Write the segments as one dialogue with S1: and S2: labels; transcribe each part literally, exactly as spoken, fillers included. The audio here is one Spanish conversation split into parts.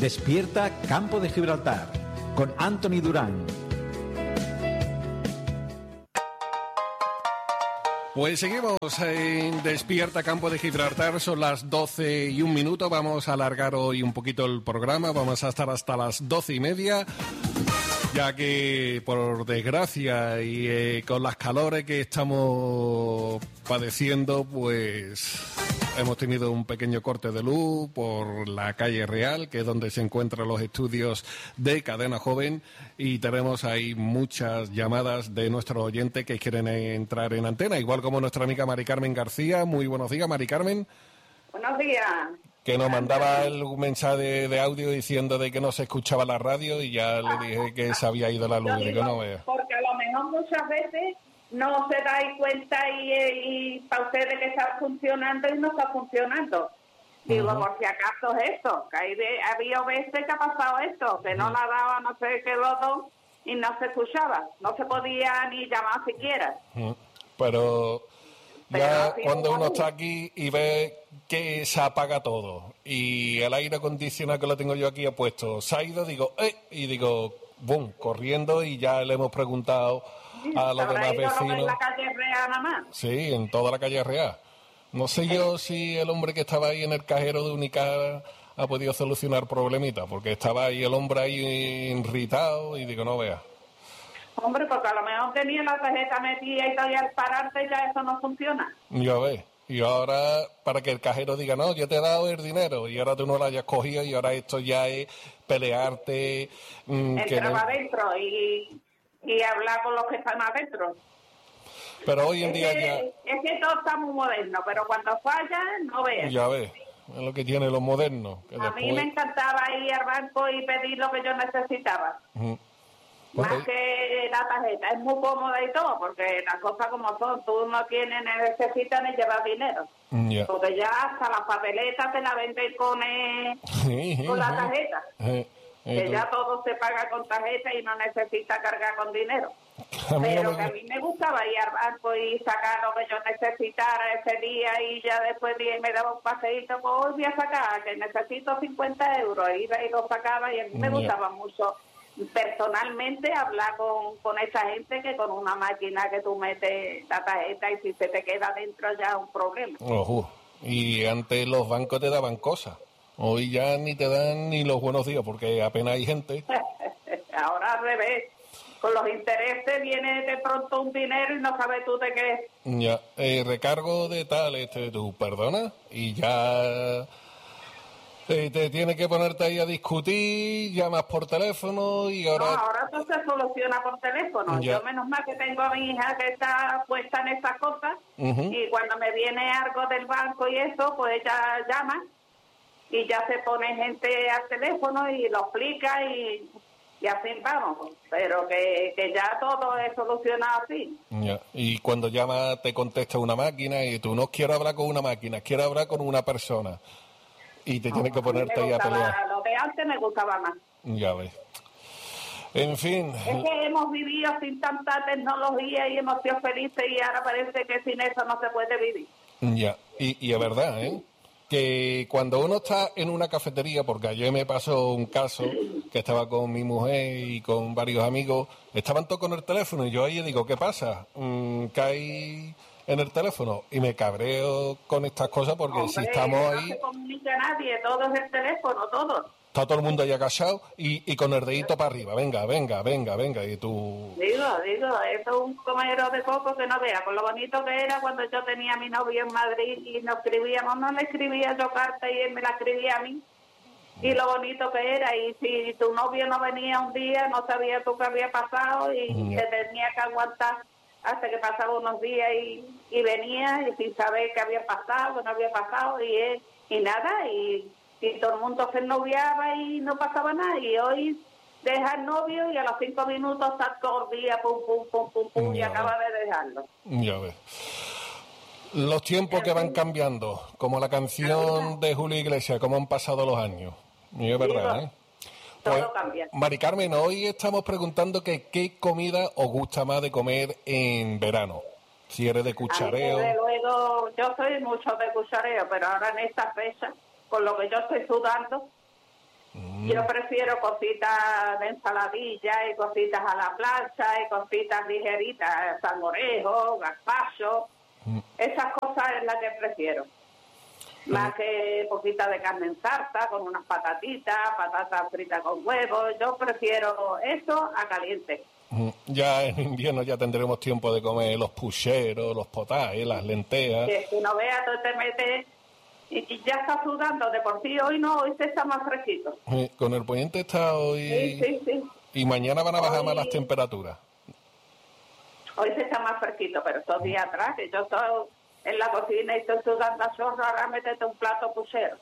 S1: Despierta Campo de Gibraltar con Anthony Durán.
S2: Pues seguimos en Despierta Campo de Gibraltar, son las doce y un minuto, vamos a alargar hoy un poquito el programa, vamos a estar hasta las doce y media, ya que por desgracia y eh, con las calores que estamos padeciendo, pues hemos tenido un pequeño corte de luz por la calle Real, que es donde se encuentran los estudios de Cadena Joven, y tenemos ahí muchas llamadas de nuestros oyentes que quieren entrar en antena, igual como nuestra amiga Mari Carmen García. Muy buenos días, Mari Carmen.
S3: Buenos días.
S2: Que nos mandaba el mensaje de, de audio diciendo de que no se escuchaba la radio y ya le dije que se había ido la luz.
S3: Digo,
S2: Digo, no vea.
S3: Porque a lo mejor muchas veces no se dais cuenta y, y para ustedes que está funcionando y no está funcionando. Digo, uh-huh. Por si acaso es esto, que hay de, había veces que ha pasado esto, que uh-huh. no la daba no sé qué lodo y no se escuchaba, no se podía ni llamar siquiera.
S2: Uh-huh. Pero ya Pero cuando uno está aquí y ve que se apaga todo y el aire acondicionado que lo tengo yo aquí puesto se ha ido, digo, ¡eh! Y digo, ¡bum! Corriendo, y ya le hemos preguntado a los demás vecinos.
S3: ¿En la calle Real nada más?
S2: Sí, en toda la calle Real. No sé yo si el hombre que estaba ahí en el cajero de Unicar ha podido solucionar problemitas, porque estaba ahí el hombre ahí irritado y digo, no vea.
S3: Hombre, porque a lo mejor tenía la tarjeta metida y todavía al pararte ya eso no funciona.
S2: Ya ves. Y ahora, para que el cajero diga, no, yo te he dado el dinero, y ahora tú no lo hayas cogido, y ahora esto ya es pelearte. Mmm,
S3: Entraba
S2: no...
S3: adentro y... y hablar con los que están adentro.
S2: Pero hoy en
S3: es
S2: día
S3: que,
S2: ya...
S3: Es que todo está muy moderno, pero cuando falla, no veas.
S2: Ya ves, es lo que tiene los modernos. Que
S3: a
S2: después...
S3: mí me encantaba ir al banco y pedir lo que yo necesitaba. Uh-huh. Más pues... que la tarjeta. Es muy cómoda y todo, porque las cosas como son, tú no tienes, necesitas ni llevar dinero.
S2: Yeah.
S3: Porque ya hasta las papeletas te la venden con, eh, con la tarjeta. Uh-huh. Que ya todo se paga con tarjeta y no necesita cargar con dinero. Pero me... que a mí me gustaba ir al banco y sacar lo que yo necesitara ese día, y ya después de me daba un paseíto, pues hoy voy a sacar, que necesito cincuenta euros, iba y lo sacaba, y a mí me yeah. gustaba mucho personalmente hablar con, con esa gente que con una máquina que tú metes la tarjeta y si se te queda dentro ya es un problema.
S2: Uh-huh. Y antes los bancos te daban cosas. Hoy ya ni te dan ni los buenos días porque apenas hay gente.
S3: Ahora al revés. Con los intereses viene de pronto un dinero y no sabes tú de qué es.
S2: Ya, eh, recargo de tal, este, tú perdona, y ya eh, te tienes que ponerte ahí a discutir, llamas por teléfono y ahora...
S3: No, ahora todo se soluciona por teléfono.
S2: Ya.
S3: Yo menos mal que tengo a mi hija que está puesta en esas cosas, uh-huh. y cuando me viene algo del banco y eso, pues ella llama. Y ya se pone gente al teléfono y lo explica y, y así vamos. Pero que, que ya todo es solucionado así.
S2: Yeah. Y cuando llama te contesta una máquina y tú no quiero hablar con una máquina, quiero hablar con una persona. Y te no, tienes que ponerte ahí a pelear.
S3: Lo de antes me gustaba más.
S2: Ya ves. En fin.
S3: Es que hemos vivido sin tanta tecnología y hemos sido felices, y ahora parece que sin eso no se puede vivir.
S2: Ya, y, y es verdad, ¿eh? Que cuando uno está en una cafetería, porque ayer me pasó un caso que estaba con mi mujer y con varios amigos, estaban todos con el teléfono y yo ahí digo, ¿qué pasa? Mm, ¿cae en el teléfono? Y me cabreo con estas cosas porque Hombre, si estamos
S3: no
S2: ahí...
S3: No se comunica nadie, todo es el teléfono, todo.
S2: Está todo el mundo ahí agachado y, y con el dedito para arriba, venga, venga, venga, venga, y tú...
S3: Digo, digo, esto es un comedero de coco que no vea, con lo bonito que era cuando yo tenía a mi novio en Madrid y nos escribíamos, no le escribía yo carta y él me la escribía a mí, y lo bonito que era, y si tu novio no venía un día, no sabía tú qué había pasado y mm. te tenía que aguantar hasta que pasaba unos días y, y venía y sin saber qué había pasado, qué no había pasado, y, y nada, y... y todo el mundo se noviaba y no pasaba nada, y hoy deja el novio y a los cinco minutos está todo el día, pum, pum, pum, pum, pum, y acaba de dejarlo.
S2: Ya ves. Los tiempos que van cambiando, como la canción de Julio Iglesias, como han pasado los años. Y es verdad, ¿eh?
S3: Todo
S2: Pues,
S3: cambia.
S2: Mari Carmen, hoy estamos preguntando que qué comida os gusta más de comer en verano. Si eres de cuchareo.
S3: Desde luego, yo soy mucho de cuchareo, pero ahora en esta fecha, con lo que yo estoy sudando,
S2: mm.
S3: Mm. Yo prefiero cositas de ensaladilla y cositas a la plancha y cositas ligeritas, salmorejo, gazpacho. Mm. Esas cosas es las que prefiero. Mm. Más que poquita de carne en salsa, con unas patatitas, patatas fritas con huevos. Yo prefiero eso a caliente.
S2: Ya en invierno ya tendremos tiempo de comer los pucheros, los potajes, las lentejas.
S3: Que si no veas, tú te metes y, y ya está sudando. De por sí hoy no, hoy se está más fresquito.
S2: Sí, con el poniente está hoy...
S3: Sí, sí, sí.
S2: Y mañana van a bajar
S3: hoy...
S2: más las temperaturas.
S3: Hoy se está más fresquito, pero estos días atrás, que yo estoy en la cocina y estoy sudando a chorro, ahora métete un plato puchero.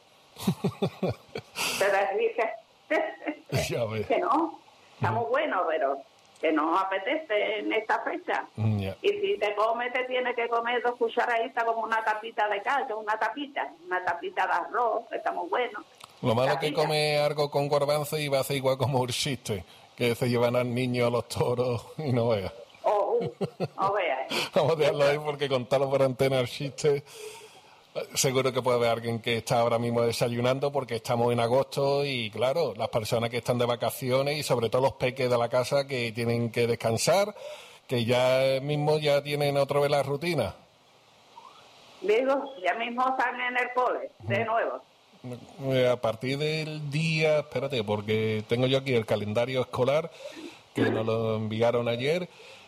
S3: Te derrite.
S2: Ya ves.
S3: Que no, está muy bueno, pero... que no apetece en esta fecha.
S2: Yeah.
S3: Y si te comes, te tienes que comer dos cucharaditas como una tapita de caldo, una tapita, una tapita de arroz, que está muy bueno.
S2: Lo malo es que come algo con garbanzo y va a ser igual como el chiste, que se llevan al niño a los toros y no veas.
S3: Oh, uh, no veas.
S2: Vamos a dejarlo ahí porque contarlo por antena el chiste... Seguro que puede haber alguien que está ahora mismo desayunando porque estamos en agosto y, claro, las personas que están de vacaciones y sobre todo los peques de la casa que tienen que descansar, que ya mismo ya tienen otra vez la rutina.
S3: Digo, ya mismo están en el cole, de nuevo.
S2: A partir del día, espérate, porque tengo yo aquí el calendario escolar que nos lo enviaron ayer.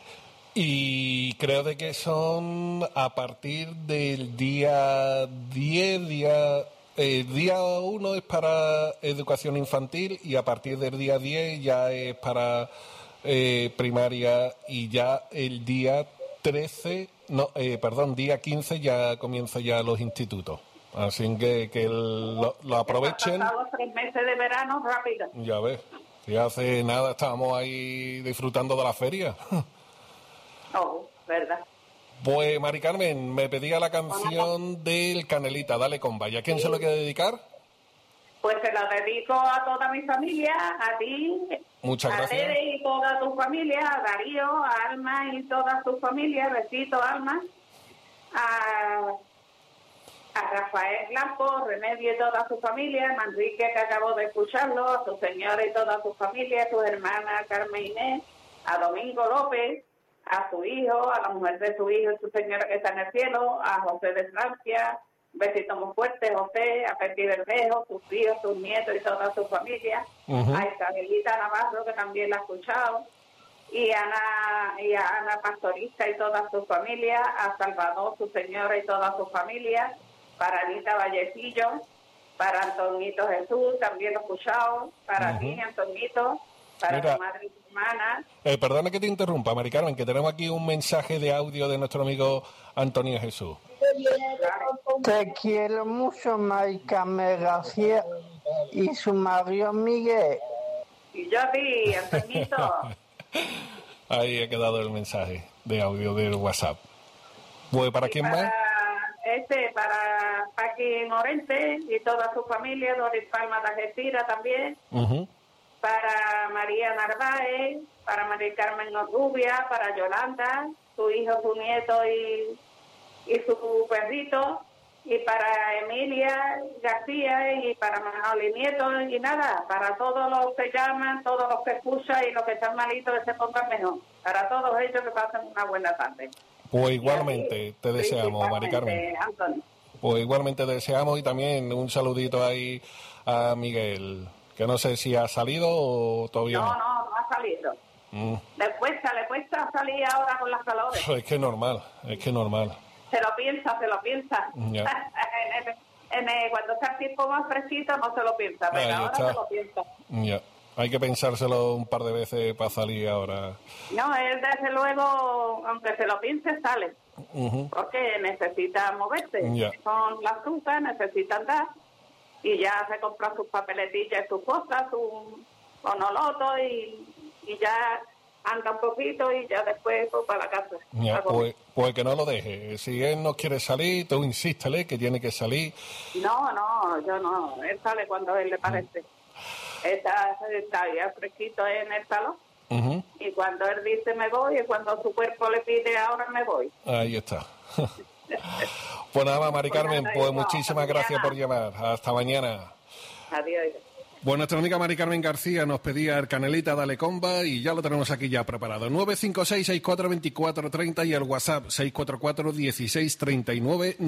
S2: Y creo de que son a partir del día diez, día, eh, día uno es para educación infantil y a partir del día diez ya es para eh, primaria y ya el día trece, no, eh, perdón, día quince ya comienza ya los institutos. Así que, que el, lo, lo aprovechen.
S3: Han pasado tres meses de verano rápido.
S2: Ya ves, si hace nada estábamos ahí disfrutando de la feria.
S3: Oh, verdad.
S2: Pues, Mari Carmen, me pedía la canción del Canelita, Dale Comba. ¿Y a quién sí. se lo quiere dedicar?
S3: Pues se la dedico a toda mi familia, a ti,
S2: muchas
S3: a
S2: gracias.
S3: Tere y toda tu familia, a Darío, a Alma y toda tu familia, besito, Alma, a, a Rafael Blanco, Remedio y toda su familia, a Manrique, que acabo de escucharlo, a su señora y toda su familia, a su hermana Carmen Inés, a Domingo López, a su hijo, a la mujer de su hijo y su señora que está en el cielo, a José de Francia, un besito muy fuerte, José, a Peti Verdejo, sus hijos, sus nietos y toda su familia, uh-huh. a Isabelita Navarro, que también la ha escuchado, y a Ana, y a Ana Pastorista y toda su familia, a Salvador, su señora y toda su familia, para Anita Vallecillo, para Antonito Jesús, también lo he escuchado, para uh-huh. ti, Antonito, para
S2: Mira,
S3: tu madre y tu hermana.
S2: Eh, perdona que te interrumpa, Mari Carmen, que tenemos aquí un mensaje de audio de nuestro amigo Antonio Jesús.
S4: Te quiero mucho, Mari Carmen García y su marido Miguel.
S3: Y yo a ti, Antoñito.
S2: Ahí ha quedado el mensaje de audio del WhatsApp. Pues, ¿para y quién
S3: para,
S2: más?
S3: Este, para Paqui Morente y toda su familia, Doris Palma de Algeciras también.
S2: Uh-huh.
S3: Para María Narváez, para María Carmen Rubia, para Yolanda, su hijo, su nieto y, y su perrito, y para Emilia García y para Manoli Nieto, y nada, para todos los que llaman, todos los que escuchan y los que están malitos que se pongan mejor. Para todos ellos que pasen una buena tarde.
S2: Pues igualmente así, te deseamos, Mari Carmen.
S3: Antonio.
S2: Pues igualmente te deseamos y también un saludito ahí a Miguel. Que no sé si ha salido o todavía no.
S3: No, no, no ha salido. Mm. Le cuesta, le cuesta salir ahora con las calores.
S2: Es que es normal, es que es normal.
S3: Se lo piensa, se lo piensa.
S2: Yeah.
S3: en el, en el, cuando está el tiempo más fresquito no se lo piensa, pero
S2: Ahí
S3: ahora
S2: está.
S3: se lo piensa.
S2: Ya. Yeah. Hay que pensárselo un par de veces para salir ahora.
S3: No, él desde luego, aunque se lo piense, sale.
S2: Uh-huh.
S3: Porque necesita moverse.
S2: Yeah.
S3: Son las frutas, necesita andar. Y ya se compra sus papeletillas, sus cosas, su monoloto y, y ya anda un poquito y ya después pues, para la casa.
S2: Ya, pues, pues que no lo deje. Si él no quiere salir, tú insístele que tiene que salir.
S3: No, no, yo no. Él sale cuando a él le parece. Mm. Está, está ya fresquito en el salón.
S2: Uh-huh.
S3: Y cuando él dice me voy, es cuando su cuerpo le pide ahora me voy.
S2: Ahí está. Pues nada más, Mari Carmen, pues, pues muchísimas gracias por llamar. Hasta mañana.
S3: Adiós.
S2: Bueno, nuestra amiga Mari Carmen García nos pedía el Canelita Dale Comba y ya lo tenemos aquí ya preparado. nueve cinco seis, seis cuatro dos cuatro tres cero y el WhatsApp seis cuatro cuatro, uno seis tres nueve.